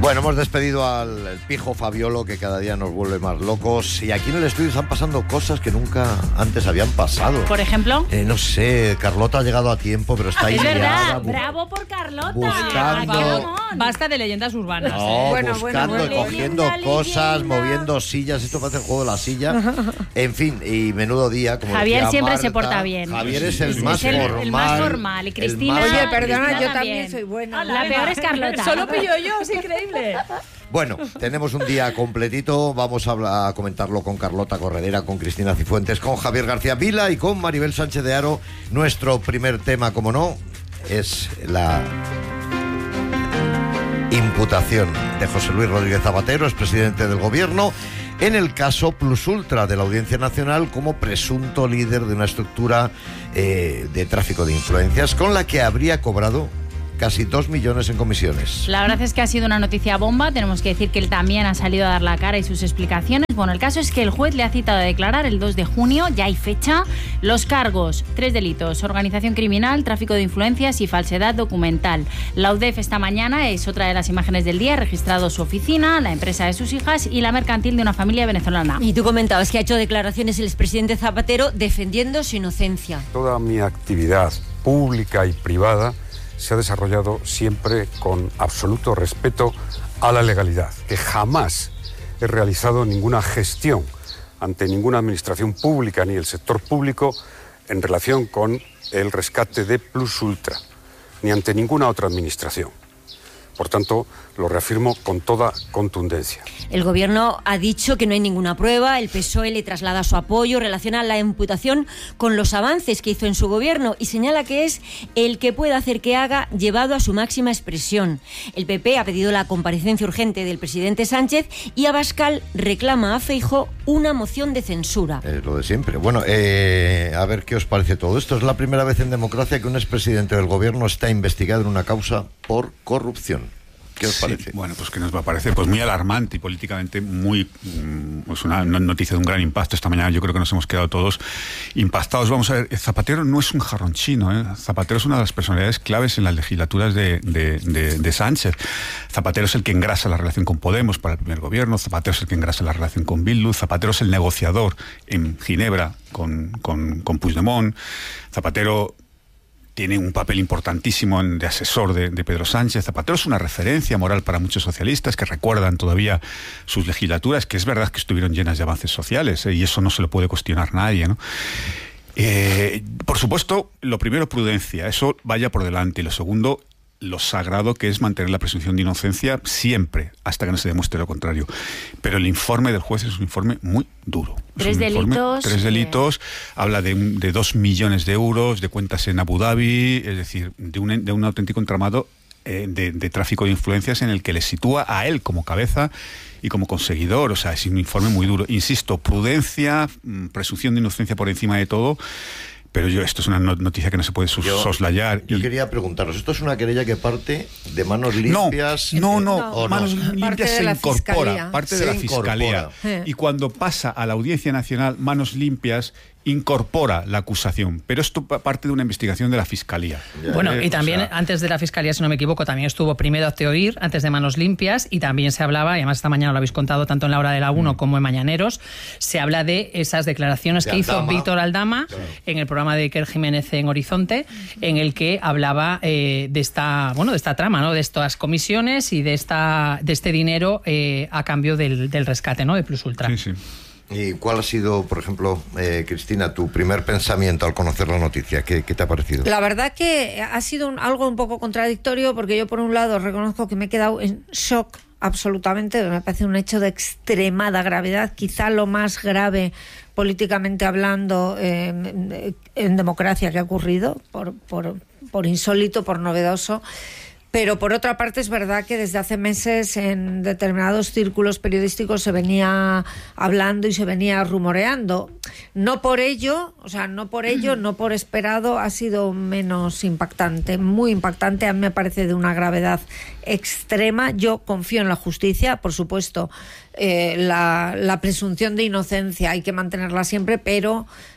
Bueno, hemos despedido al Pijo Fabiolo, que cada día nos vuelve más locos. Y aquí en el estudio están pasando cosas que nunca antes habían pasado. ¿Por ejemplo? No sé, Carlota ha llegado a tiempo, pero está ahí. Es verdad, bravo por Carlota. Buscando. Basta de leyendas urbanas. No, Bueno, buscando, bueno. cogiendo Leyenda, cosas, leyenda. moviendo sillas. Esto parece el juego de la silla. En fin, y menudo día. Como Javier decía siempre Marta, se porta bien. Javier es el Es más el formal. más formal. Y Cristina. el más- Oye, perdona, Cristina yo también soy buena. La peor es Carlota. Solo pillo yo, es increíble. Bueno, tenemos un día completito. Vamos a comentarlo con Carlota Corredera, con Cristina Cifuentes, con Javier García Vila y con Maribel Sánchez de Haro. Nuestro primer tema, como no, es la imputación de José Luis Rodríguez Zapatero, expresidente del gobierno, en el caso Plus Ultra de la Audiencia Nacional como presunto líder de una estructura de tráfico de influencias con la que habría cobrado casi 2 millones en comisiones. La verdad es que ha sido una noticia bomba. Tenemos que decir que él también ha salido a dar la cara y sus explicaciones. Bueno, el caso es que el juez le ha citado a declarar el 2 de junio, ya hay fecha. Los cargos, 3 delitos: organización criminal, tráfico de influencias y falsedad documental. La UDEF esta mañana es otra de las imágenes del día. Ha registrado su oficina, la empresa de sus hijas y la mercantil de una familia venezolana. Y tú comentabas que ha hecho declaraciones el expresidente Zapatero defendiendo su inocencia. Toda mi actividad pública y privada se ha desarrollado siempre con absoluto respeto a la legalidad, que jamás he realizado ninguna gestión ante ninguna administración pública ni el sector público en relación con el rescate de Plus Ultra, ni ante ninguna otra administración. Por tanto, lo reafirmo con toda contundencia. El gobierno ha dicho que no hay ninguna prueba, el PSOE le traslada su apoyo, relaciona la imputación con los avances que hizo en su gobierno y señala que es el que puede hacer que haga llevado a su máxima expresión. El PP ha pedido la comparecencia urgente del presidente Sánchez y Abascal reclama a Feijóo una moción de censura. Lo de siempre. Bueno, a ver qué os parece todo esto. Es la primera vez en democracia que un expresidente del gobierno está investigado en una causa por corrupción. ¿Qué os parece? Bueno, pues que nos va a parecer pues muy alarmante y políticamente muy pues una noticia de un gran impacto. Esta mañana yo creo que nos hemos quedado todos impactados. Vamos a ver, Zapatero no es un jarrón chino, ¿eh? Zapatero es una de las personalidades claves en las legislaturas de Sánchez. Zapatero es el que engrasa la relación con Podemos para el primer gobierno, Zapatero es el que engrasa la relación con Bildu, Zapatero es el negociador en Ginebra con Puigdemont, Zapatero tiene un papel importantísimo de asesor de Pedro Sánchez. Zapatero es una referencia moral para muchos socialistas que recuerdan todavía sus legislaturas, que es verdad que estuvieron llenas de avances sociales, y eso no se lo puede cuestionar nadie, ¿no? Por supuesto, lo primero, prudencia, eso vaya por delante, y lo segundo, lo sagrado que es mantener la presunción de inocencia siempre, hasta que no se demuestre lo contrario. Pero el informe del juez es un informe muy duro. Tres delitos. Habla de 2 millones de euros, de cuentas en Abu Dhabi, es decir, de un auténtico entramado de tráfico de influencias en el que le sitúa a él como cabeza y como conseguidor. O sea, es un informe muy duro. Insisto, prudencia, presunción de inocencia por encima de todo. Pero esto es una noticia que no se puede soslayar. Yo quería preguntaros, ¿esto es una querella que parte de manos limpias? No, ¿o manos limpias se incorpora, parte de la Fiscalía. Incorpora. Y cuando pasa a la Audiencia Nacional, manos limpias incorpora la acusación, pero esto parte de una investigación de la Fiscalía. Bueno, y también antes de la Fiscalía, si no me equivoco, también estuvo primero Hazte Oír, antes de Manos Limpias, y también se hablaba, y además esta mañana lo habéis contado tanto en la hora de la 1 como en Mañaneros, se habla de esas declaraciones que hizo Víctor Aldama en el programa de Iker Jiménez en Horizonte, en el que hablaba de esta trama, ¿no? De estas comisiones y de este dinero a cambio del rescate, ¿no? De Plus Ultra. Sí, sí. ¿Y cuál ha sido, por ejemplo, Cristina, tu primer pensamiento al conocer la noticia? ¿Qué te ha parecido? La verdad que ha sido algo un poco contradictorio, porque yo, por un lado, reconozco que me he quedado en shock absolutamente. Me parece un hecho de extremada gravedad, quizá lo más grave políticamente hablando en democracia que ha ocurrido, por insólito, por novedoso. Pero por otra parte es verdad que desde hace meses en determinados círculos periodísticos se venía hablando y se venía rumoreando. No por ello, no por esperado, ha sido menos impactante, muy impactante. A mí me parece de una gravedad extrema. Yo confío en la justicia, por supuesto. La presunción de inocencia hay que mantenerla siempre, pero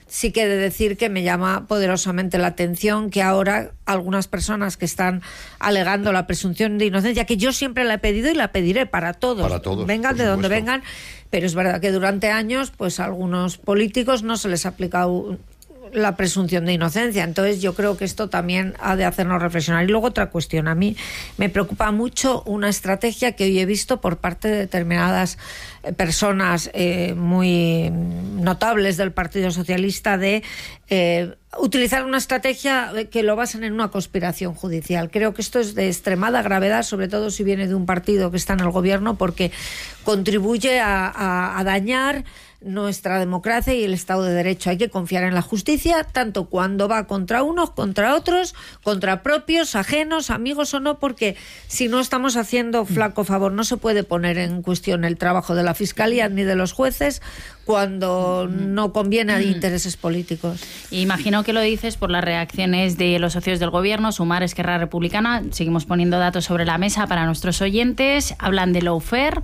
sí que he de decir que me llama poderosamente la atención que ahora algunas personas que están alegando la presunción de inocencia, que yo siempre la he pedido y la pediré para todos, vengan de donde vengan, pero es verdad que durante años pues a algunos políticos no se les ha aplicado la presunción de inocencia. Entonces yo creo que esto también ha de hacernos reflexionar. Y luego otra cuestión, a mí me preocupa mucho una estrategia que hoy he visto por parte de determinadas personas muy notables del Partido Socialista de utilizar una estrategia que lo basen en una conspiración judicial. Creo que esto es de extremada gravedad, sobre todo si viene de un partido que está en el gobierno, porque contribuye a dañar nuestra democracia y el Estado de Derecho. Hay que confiar en la justicia, tanto cuando va contra unos, contra otros, contra propios, ajenos, amigos o no, porque si no estamos haciendo flaco favor. No se puede poner en cuestión el trabajo de la Fiscalía ni de los jueces cuando no conviene a intereses políticos. Imagino que lo dices por las reacciones de los socios del gobierno, Sumar, Esquerra Republicana. Seguimos poniendo datos sobre la mesa para nuestros oyentes. Hablan de lawfare.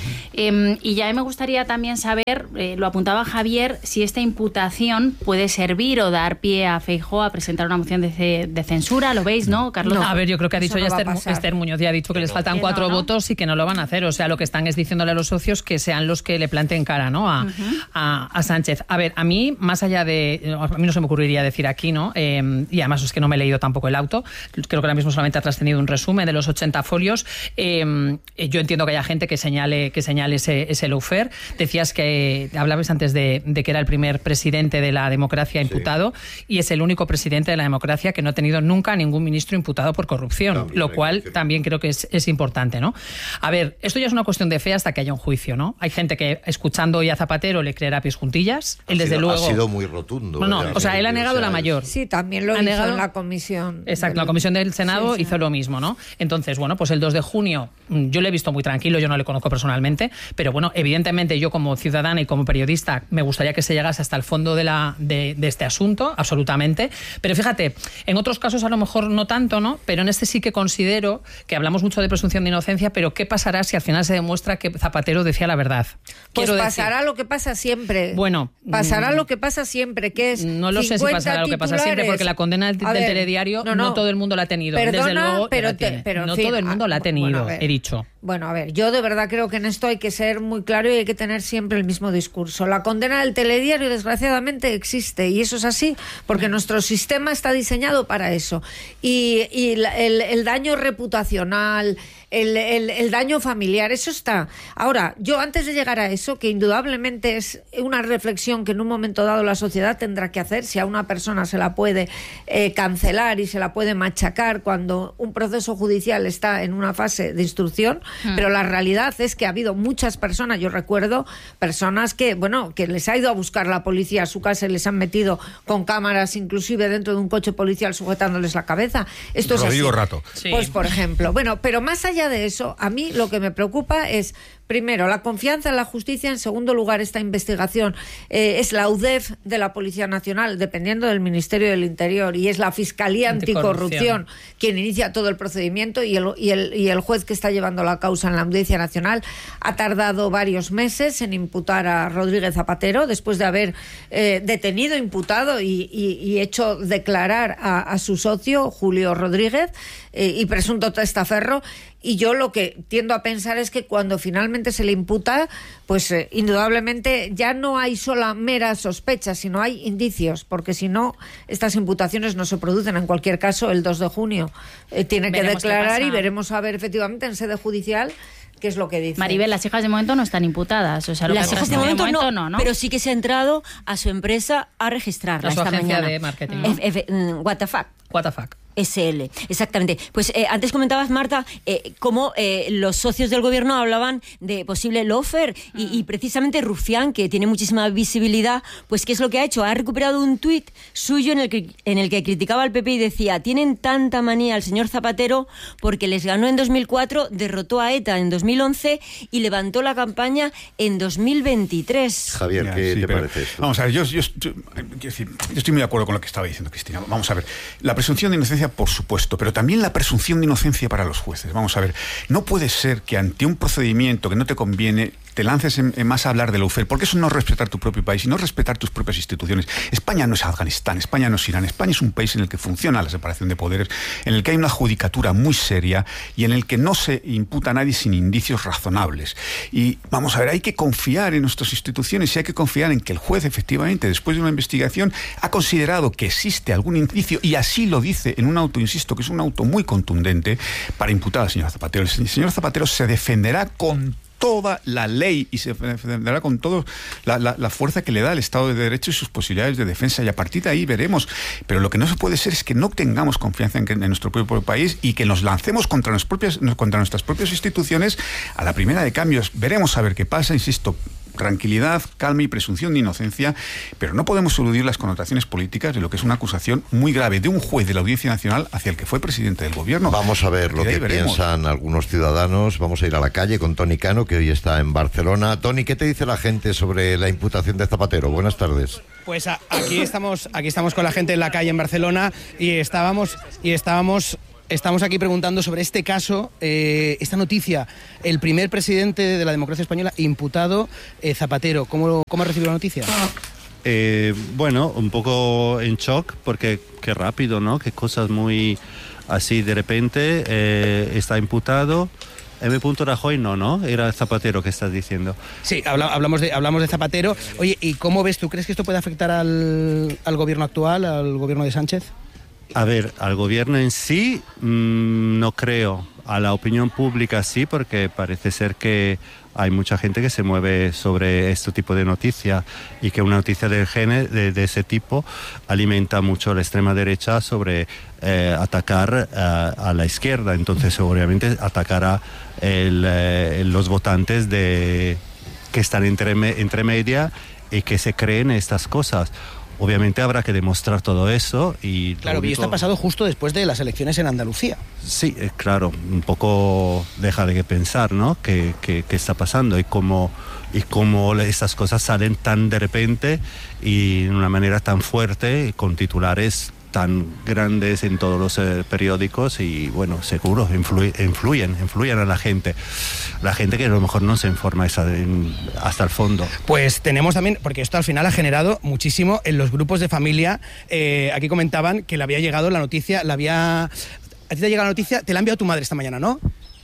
Y ya me gustaría también saber, lo apuntaba Javier, si esta imputación puede servir o dar pie a Feijóo a presentar una moción de censura. ¿Lo veis, no, Carlota? No, a ver, yo creo que ha dicho Eso ya no Esther Muñoz, ya ha dicho que les faltan 4 votos y que no lo van a hacer. O sea, lo que están es diciéndole a los socios que sean los que le planteen cara, ¿no? A Sánchez. A ver, a mí, más allá de... A mí no se me ocurriría decir aquí, ¿no? Y además es que no me he leído tampoco el auto. Creo que ahora mismo solamente ha trascendido un resumen de los 80 folios. Yo entiendo que haya gente que señale ese lawfare. Decías que... Hablabas antes de que era el primer presidente de la democracia imputado, y es el único presidente de la democracia que no ha tenido nunca ningún ministro imputado por corrupción, también, lo cual también creo que es importante, ¿no? A ver, esto ya es una cuestión de fe hasta que haya un juicio, ¿no? Hay gente que, escuchando hoy a Zapatero, le creerá pies juntillas. Él, desde luego... Ha sido muy rotundo. No, o sea, él ha negado la mayor. Sí, también lo hizo en la comisión. Exacto, la comisión del Senado hizo lo mismo, ¿no? Entonces, bueno, pues el 2 de junio yo le he visto muy tranquilo, yo no le conozco personalmente, pero bueno, evidentemente yo como ciudadana y como periodista me gustaría que se llegase hasta el fondo de este asunto, absolutamente. Pero fíjate, en otros casos a lo mejor no tanto, ¿no? Pero en este sí que considero que hablamos mucho de presunción de inocencia, pero ¿qué pasará si al final se demuestra que Zapatero decía la verdad? Pues pasará lo que pasa siempre. Bueno, pasará lo que pasa siempre, que es... No lo sé si pasará lo que pasa siempre, porque la condena del telediario no todo el mundo la ha tenido. Perdona, desde luego, pero no todo el mundo la ha tenido, he dicho. Bueno, a ver, yo de verdad creo que en esto hay que ser muy claro y hay que tener siempre el mismo discurso. La condena del telediario, desgraciadamente, existe, y eso es así, porque nuestro sistema está diseñado para eso. Y el daño reputacional, el daño familiar, eso está. Ahora, yo antes de llegar a eso, que indudablemente es una reflexión que en un momento dado la sociedad tendrá que hacer, si a una persona se la puede cancelar y se la puede machacar cuando un proceso judicial está en una fase de instrucción, pero la realidad es que ha habido muchas personas, yo recuerdo personas que les ha ido a buscar la policía a su casa y les han metido con cámaras inclusive dentro de un coche policial sujetándoles la cabeza. Esto es así. Rato. Pues por ejemplo, pero más allá de eso, a mí lo que me preocupa es, primero, la confianza en la justicia. En segundo lugar, esta investigación es la UDEF de la Policía Nacional, dependiendo del Ministerio del Interior, y es la Fiscalía Anticorrupción quien inicia todo el procedimiento, y el juez que está llevando la causa en la Audiencia Nacional ha tardado varios meses en imputar a Rodríguez Zapatero, después de haber detenido, imputado y hecho declarar a su socio, Julio Rodríguez, y presunto testaferro. Y yo lo que tiendo a pensar es que cuando finalmente se le imputa, pues indudablemente ya no hay sola mera sospecha, sino hay indicios, porque si no, estas imputaciones no se producen. En cualquier caso, el 2 de junio tiene que declarar y veremos a ver efectivamente en sede judicial qué es lo que dice. Maribel, las hijas de momento no están imputadas. O sea, las hijas de momento no, pero sí que se ha entrado a su empresa a registrarla esta mañana. De marketing. What the fuck. What the fuck. SL, exactamente. Pues antes comentabas, Marta, cómo los socios del gobierno hablaban de posible lawfare y precisamente Rufián, que tiene muchísima visibilidad, pues ¿qué es lo que ha hecho? Ha recuperado un tuit suyo en el que criticaba al PP y decía: tienen tanta manía al señor Zapatero porque les ganó en 2004, derrotó a ETA en 2011 y levantó la campaña en 2023. Javier, ¿qué te parece esto? Vamos a ver, yo estoy muy de acuerdo con lo que estaba diciendo Cristina. Vamos a ver, la presunción de inocencia, por supuesto, pero también la presunción de inocencia para los jueces. Vamos a ver, no puede ser que ante un procedimiento que no te conviene te lances en más a hablar de lawfare, porque eso no es respetar tu propio país y no es respetar tus propias instituciones. España no es Afganistán, España no es Irán, España es un país en el que funciona la separación de poderes, en el que hay una judicatura muy seria y en el que no se imputa a nadie sin indicios razonables. Y vamos a ver, hay que confiar en nuestras instituciones y hay que confiar en que el juez, efectivamente, después de una investigación, ha considerado que existe algún indicio, y así lo dice en un auto, insisto, que es un auto muy contundente, para imputar al señor Zapatero. El señor Zapatero se defenderá con toda la ley y se defenderá con toda la fuerza que le da el Estado de Derecho y sus posibilidades de defensa, y a partir de ahí veremos. Pero lo que no se puede ser es que no tengamos confianza en nuestro propio país y que nos lancemos contra nuestras propias instituciones a la primera de cambios. Veremos a ver qué pasa, insisto. Tranquilidad, calma y presunción de inocencia, pero no podemos eludir las connotaciones políticas de lo que es una acusación muy grave de un juez de la Audiencia Nacional hacia el que fue presidente del gobierno. Vamos a ver lo que piensan algunos ciudadanos. Vamos a ir a la calle con Toni Cano, que hoy está en Barcelona. Toni, ¿qué te dice la gente sobre la imputación de Zapatero? Buenas tardes. Pues aquí estamos con la gente en la calle en Barcelona y estábamos aquí preguntando sobre este caso, esta noticia. El primer presidente de la democracia española imputado, Zapatero. ¿Cómo ha recibido la noticia? Bueno, un poco en shock, porque qué rápido, ¿no? Qué cosas muy así de repente. Está imputado. M. Rajoy no, era Zapatero que estás diciendo. Sí, hablamos de Zapatero. Oye, ¿y cómo ves tú? ¿Crees que esto puede afectar al gobierno actual, al gobierno de Sánchez? A ver, al gobierno en sí no creo. A la opinión pública sí, porque parece ser que hay mucha gente que se mueve sobre este tipo de noticias y que una noticia de ese tipo alimenta mucho a la extrema derecha sobre atacar a la izquierda. Entonces, obviamente, atacará los votantes que están entre media y que se creen estas cosas. Obviamente habrá que demostrar todo eso y... Claro, y esto ha pasado justo después de las elecciones en Andalucía. Sí, claro, un poco deja de pensar, ¿no? ¿Qué está pasando? Y cómo estas cosas salen tan de repente y de una manera tan fuerte, con titulares tan grandes en todos los periódicos y, bueno, seguro, influyen a la gente que a lo mejor no se informa hasta el fondo. Pues tenemos también, porque esto al final ha generado muchísimo en los grupos de familia. Aquí comentaban que le había llegado la noticia, a ti te ha llegado la noticia, te la ha enviado tu madre esta mañana, ¿no?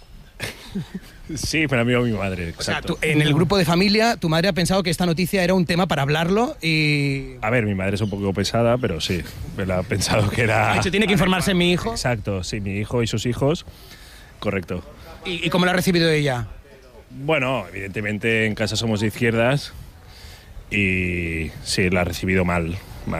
Sí, me la envió mi madre, exacto. O sea, en el grupo de familia, tu madre ha pensado que esta noticia era un tema para hablarlo y... A ver, mi madre es un poco pesada, pero sí, me la ha pensado que era... De hecho, tiene que informarse mi hijo. Exacto, sí, mi hijo y sus hijos, correcto. ¿Y cómo la ha recibido ella? Bueno, evidentemente en casa somos de izquierdas y sí, la ha recibido mal.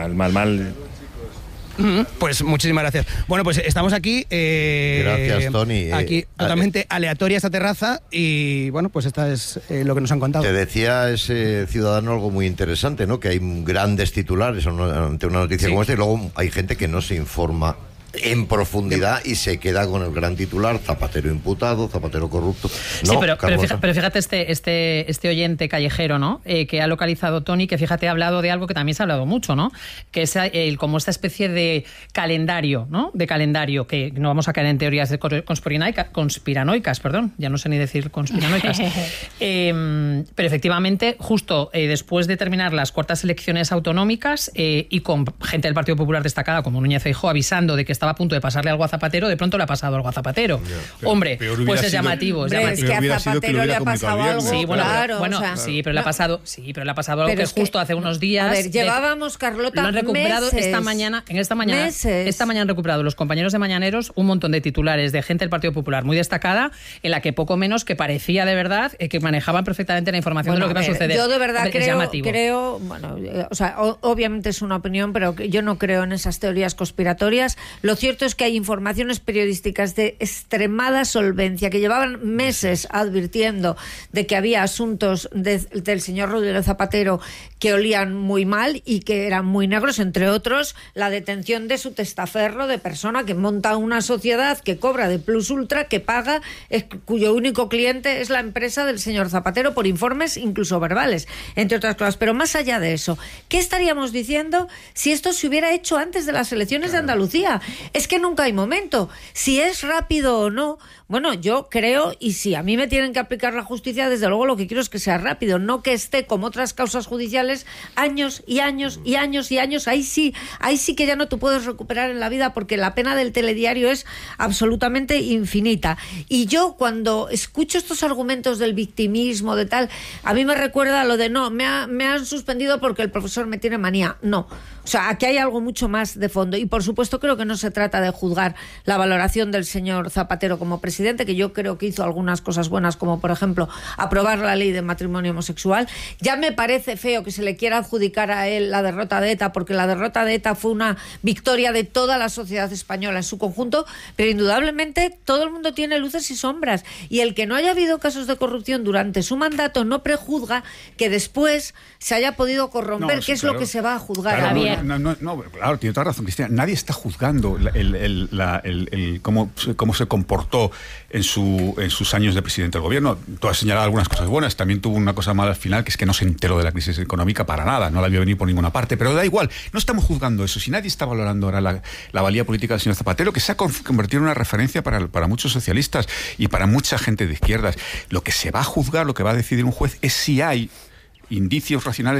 Pues muchísimas gracias. Bueno, pues estamos aquí. Gracias, Toni. Aquí totalmente aleatoria esta terraza y bueno, pues esta es lo que nos han contado. Te decía ese ciudadano algo muy interesante, ¿no? Que hay grandes titulares ante una noticia como esta y luego hay gente que no se informa en profundidad y se queda con el gran titular: Zapatero imputado, Zapatero corrupto. Sí, pero fíjate este oyente callejero, ¿no? Que ha localizado Toni, que fíjate ha hablado de algo que también se ha hablado mucho, ¿no? Que es como esta especie de calendario, ¿no? De calendario, que no vamos a caer en teorías de conspiranoicas, perdón, ya no sé ni decir conspiranoicas. Pero efectivamente, justo después de terminar las cuartas elecciones autonómicas y con gente del Partido Popular destacada como Núñez Feijóo avisando de que estaba a punto de pasarle algo a Zapatero, de pronto le ha pasado algo a Zapatero. Hombre, pues es llamativo. Es que a Zapatero le ha pasado algo. Sí, bueno, claro, o sea, sí, pero le ha pasado algo que justo hace unos días. A ver, llevábamos, Carlota, lo han recuperado meses. Esta mañana han recuperado los compañeros de Mañaneros un montón de titulares de gente del Partido Popular muy destacada, en la que poco menos que parecía de verdad que manejaban perfectamente la información de lo que va a suceder. Yo de verdad creo, bueno, o sea, obviamente es una opinión, pero yo no creo en esas teorías conspiratorias. Lo cierto es que hay informaciones periodísticas de extremada solvencia que llevaban meses advirtiendo de que había asuntos del señor Rodríguez Zapatero que olían muy mal y que eran muy negros, entre otros la detención de su testaferro, de persona que monta una sociedad que cobra de plus ultra, que paga, cuyo único cliente es la empresa del señor Zapatero, por informes incluso verbales, entre otras cosas. Pero más allá de eso, ¿qué estaríamos diciendo si esto se hubiera hecho antes de las elecciones de Andalucía? Es que nunca hay momento. Si es rápido o no, bueno, yo creo, y si a mí me tienen que aplicar la justicia, desde luego lo que quiero es que sea rápido, no que esté como otras causas judiciales años y años y años y años. Ahí sí que ya no te puedes recuperar en la vida, porque la pena del telediario es absolutamente infinita. Y yo, cuando escucho estos argumentos del victimismo, de tal, a mí me recuerda lo de no, me han suspendido porque el profesor me tiene manía. No. O sea, aquí hay algo mucho más de fondo. Y por supuesto creo que no se trata de juzgar la valoración del señor Zapatero como presidente, que yo creo que hizo algunas cosas buenas, como por ejemplo aprobar la ley de matrimonio homosexual. Ya me parece feo que se le quiera adjudicar a él la derrota de ETA, porque la derrota de ETA fue una victoria de toda la sociedad española en su conjunto, pero indudablemente todo el mundo tiene luces y sombras. Y el que no haya habido casos de corrupción durante su mandato no prejuzga que después se haya podido corromper, que es claro, lo que se va a juzgar. Claro, no, claro, tiene toda razón, Cristina. Nadie está juzgando cómo se comportó en sus años de presidente del gobierno. Tú has señalado algunas cosas buenas, también tuvo una cosa mala al final, que es que no se enteró de la crisis económica para nada, no la vio venir por ninguna parte, pero da igual, no estamos juzgando eso. Si nadie está valorando ahora la valía política del señor Zapatero, que se ha convertido en una referencia para muchos socialistas y para mucha gente de izquierdas, lo que se va a juzgar, lo que va a decidir un juez, es si hay indicios racionales